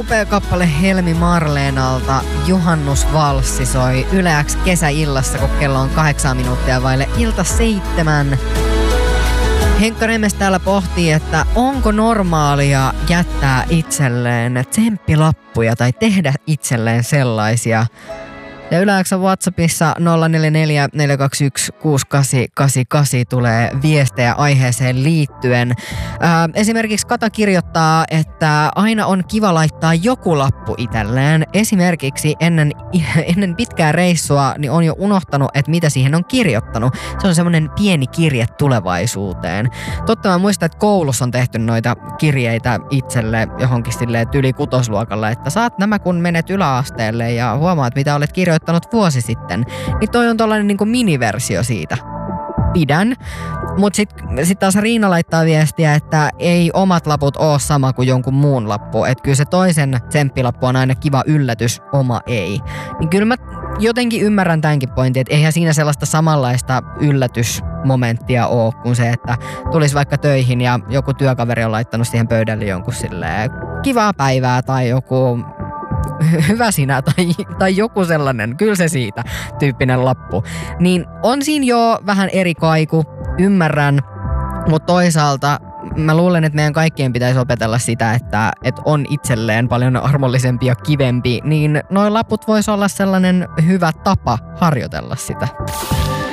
upea kappale Helmi Marleenalta. Juhannusvalssi soi Yle X kesäillassa, kun kello on 8 minuuttia vaille ilta 7. Henkka Remes täällä pohtii, että onko normaalia jättää itselleen tsemppilappuja tai tehdä itselleen sellaisia. Ja Yle X:n WhatsAppissa 044 421 6888 tulee viestejä aiheeseen liittyen. Esimerkiksi Kata kirjoittaa, että aina on kiva laittaa joku lappu itselleen. Esimerkiksi ennen pitkää reissua niin on jo unohtanut, että mitä siihen on kirjoittanut. Se on semmoinen pieni kirje tulevaisuuteen. Totta mä muistan, että koulussa on tehty noita kirjeitä itselle johonkin silleen yli 6-luokalle, että saat nämä kun menet yläasteelle ja huomaat, mitä olet kirjoittanut vuosi sitten, niin toi on tollainen niin kuin miniversio siitä. Pidän. Mut sit taas Riina laittaa viestiä, että ei omat laput oo sama kuin jonkun muun lappu. Että kyllä se toisen tsemppilappu on aina kiva yllätys, oma ei. Niin kyllä mä jotenkin ymmärrän tämänkin pointin, että eihän siinä sellaista samanlaista yllätysmomenttia oo kuin se, että tulisi vaikka töihin ja joku työkaveri on laittanut siihen pöydälle jonkun silleen kivaa päivää tai joku hyvä sinä tai joku sellainen, kyllä se siitä tyyppinen lappu. Niin on siinä jo vähän eri kaiku, ymmärrän, mutta toisaalta mä luulen, että meidän kaikkien pitäisi opetella sitä, että on itselleen paljon armollisempi ja kivempi, niin noi laput vois olla sellainen hyvä tapa harjoitella sitä.